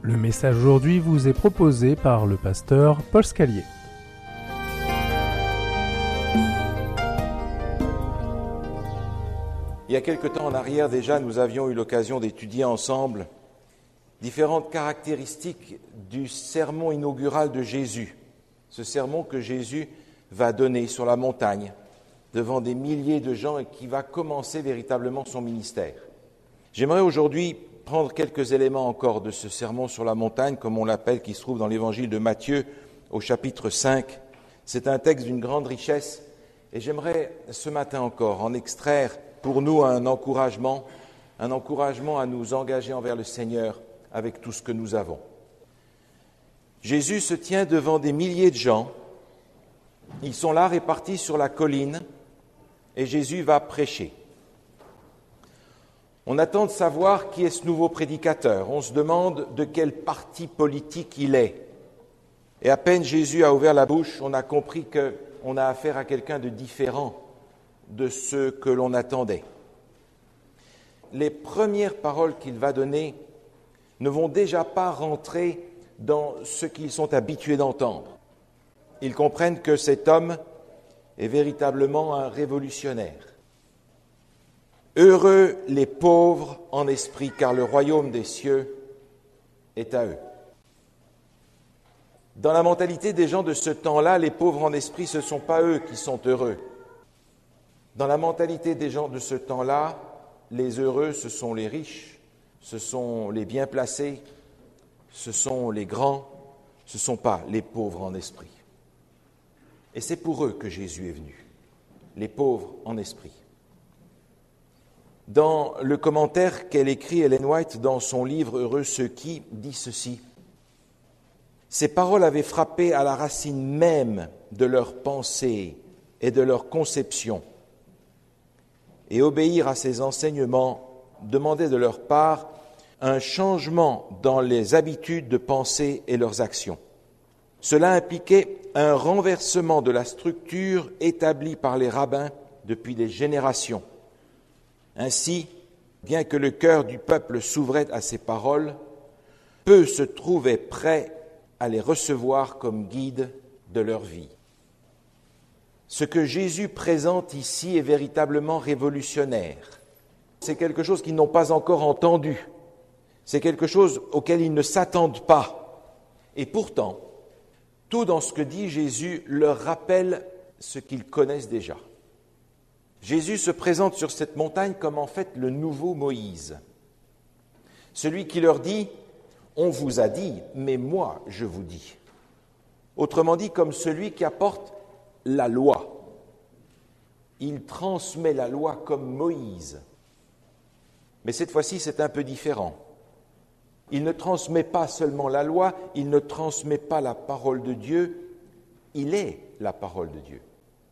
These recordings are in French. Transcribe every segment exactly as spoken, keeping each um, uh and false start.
Le message aujourd'hui vous est proposé par le pasteur Paul Scalier. Il y a quelque temps en arrière déjà, nous avions eu l'occasion d'étudier ensemble différentes caractéristiques du sermon inaugural de Jésus. Ce sermon que Jésus va donner sur la montagne devant des milliers de gens et qui va commencer véritablement son ministère. J'aimerais aujourd'hui prendre quelques éléments encore de ce sermon sur la montagne, comme on l'appelle, qui se trouve dans l'évangile de Matthieu au chapitre cinq. C'est un texte d'une grande richesse et j'aimerais ce matin encore en extraire pour nous un encouragement, un encouragement à nous engager envers le Seigneur avec tout ce que nous avons. Jésus se tient devant des milliers de gens. Ils sont là répartis sur la colline et Jésus va prêcher. On attend de savoir qui est ce nouveau prédicateur. On se demande de quel parti politique il est. Et à peine Jésus a ouvert la bouche, on a compris qu'on a affaire à quelqu'un de différent de ce que l'on attendait. Les premières paroles qu'il va donner ne vont déjà pas rentrer dans ce qu'ils sont habitués d'entendre. Ils comprennent que cet homme est véritablement un révolutionnaire. Heureux les pauvres en esprit, car le royaume des cieux est à eux. Dans la mentalité des gens de ce temps-là, les pauvres en esprit, ce ne sont pas eux qui sont heureux. Dans la mentalité des gens de ce temps-là, les heureux, ce sont les riches, ce sont les bien placés, ce sont les grands, ce ne sont pas les pauvres en esprit. Et c'est pour eux que Jésus est venu, les pauvres en esprit. Dans le commentaire qu'elle écrit, Ellen White, dans son livre « Heureux ceux qui » dit ceci. Ces paroles avaient frappé à la racine même de leur pensée et de leur conception. Et obéir à ces enseignements demandait de leur part un changement dans les habitudes de pensée et leurs actions. Cela impliquait un renversement de la structure établie par les rabbins depuis des générations. Ainsi, bien que le cœur du peuple s'ouvrait à ces paroles, peu se trouvaient prêts à les recevoir comme guides de leur vie. Ce que Jésus présente ici est véritablement révolutionnaire. C'est quelque chose qu'ils n'ont pas encore entendu. C'est quelque chose auquel ils ne s'attendent pas. Et pourtant, tout dans ce que dit Jésus leur rappelle ce qu'ils connaissent déjà. Jésus se présente sur cette montagne comme en fait le nouveau Moïse. Celui qui leur dit « On vous a dit, mais moi je vous dis ». Autrement dit, comme celui qui apporte la loi. Il transmet la loi comme Moïse. Mais cette fois-ci, c'est un peu différent. Il ne transmet pas seulement la loi, il ne transmet pas la parole de Dieu, il est la parole de Dieu.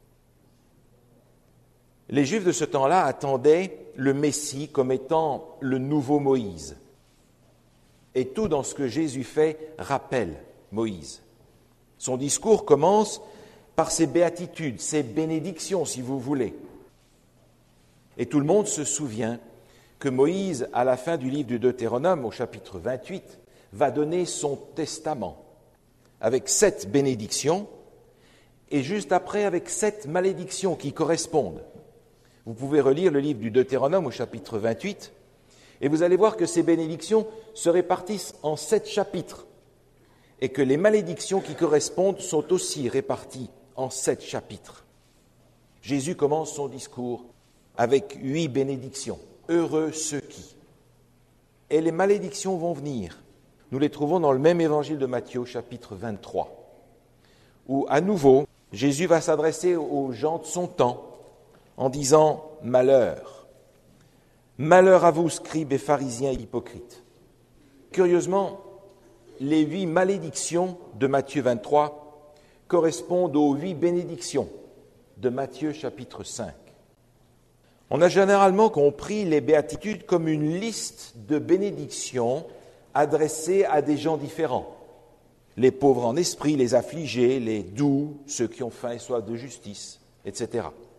Les Juifs de ce temps-là attendaient le Messie comme étant le nouveau Moïse. Et tout dans ce que Jésus fait rappelle Moïse. Son discours commence par ses béatitudes, ses bénédictions, si vous voulez. Et tout le monde se souvient que Moïse, à la fin du livre du Deutéronome, au chapitre vingt-huit, va donner son testament avec sept bénédictions et juste après avec sept malédictions qui correspondent. Vous pouvez relire le livre du Deutéronome au chapitre vingt-huit et vous allez voir que ces bénédictions se répartissent en sept chapitres et que les malédictions qui correspondent sont aussi réparties en sept chapitres. Jésus commence son discours avec huit bénédictions. Heureux ceux qui. Et les malédictions vont venir. Nous les trouvons dans le même évangile de Matthieu, au chapitre vingt-trois, où à nouveau, Jésus va s'adresser aux gens de son temps en disant « Malheur, malheur à vous, scribes et pharisiens hypocrites ». Curieusement, les huit malédictions de Matthieu vingt-trois correspondent aux huit bénédictions de Matthieu chapitre cinq. On a généralement compris les béatitudes comme une liste de bénédictions adressées à des gens différents. Les pauvres en esprit, les affligés, les doux, ceux qui ont faim et soif de justice, et cetera.